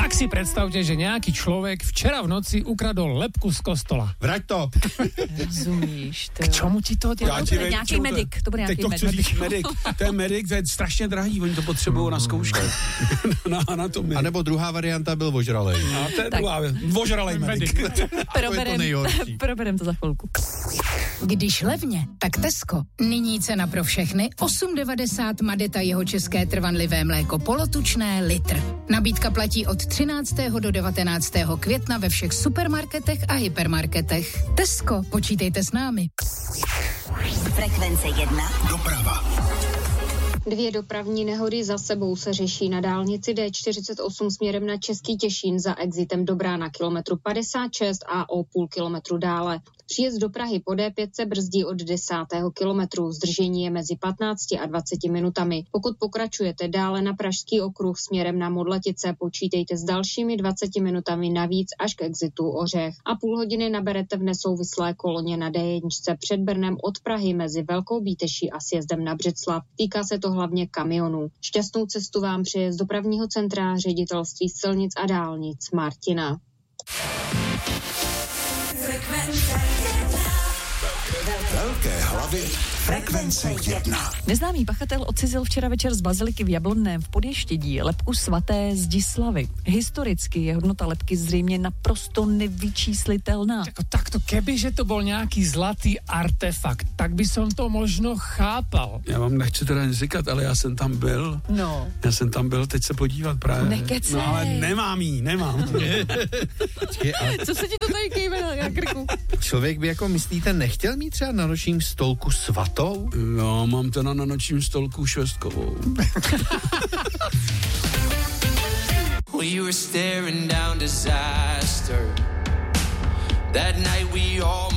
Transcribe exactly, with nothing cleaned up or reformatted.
Tak si predstavte, že nejaký človek včera v noci ukradol lebku z kostola. Vrať to. Rozumíš, K čomu ti to dělá? To bude nějaký medic, to bude nějaký medic. Teď to chci říct medic. To je medic, to je strašně drahý, oni to potřebují na zkouškách. Na anatomii. A nebo druhá varianta byl vožralej. A to je tak. druhá, vožralej medic. Proberem, proberem to za chvilku. Když levně, tak Tesco. Nyní cena pro všechny osm devadesát Madeta jeho české trvanlivé mléko polotučné litr. Nabídka platí od třináctého do devatenáctého května ve všech supermarketech a hypermarketech. Tesco, počítejte s námi. Frekvence jedna. Doprava. Dvě dopravní nehody za sebou se řeší na dálnici D čtyřicet osm směrem na Český Těšín za exitem do Brna kilometru padesát šest a o půl kilometru dále. Příjezd do Prahy po D pět se brzdí od desátého kilometru. Zdržení je mezi patnácti a dvaceti minutami. Pokud pokračujete dále na Pražský okruh směrem na Modletice, počítejte s dalšími dvaceti minutami navíc až k exitu Ořech. A půl hodiny naberete v nesouvislé koloně na D jedna před Brnem od Prahy mezi Velkou Bíteší a sjezdem na Břeclav. Týká se to hlavně kamionů. Šťastnou cestu vám přeje z dopravního centra Ředitelství silnic a dálnic Martina. Velké hlavy. Frekvence jedna. Neznámý pachatel odcizil včera večer z baziliky v Jablonném v Podještědí lebku svaté Zdislavy. Historicky je hodnota lebky zřejmě naprosto nevyčíslitelná. Jako takto, kebyže to bol nějaký zlatý artefakt, tak by som to možno chápal. Já vám nechci teda říkat, ale já jsem tam byl. No. Já jsem tam byl teď se podívat právě. Nekecej. No ale nemám jí, nemám. Co se ti to tady kejve na krku? Člověk by jako myslíte nechtěl mít třeba na nočním stolku svatou? No, mám to na, na nočním stolku švestkovou. We were staring down disaster. That night we all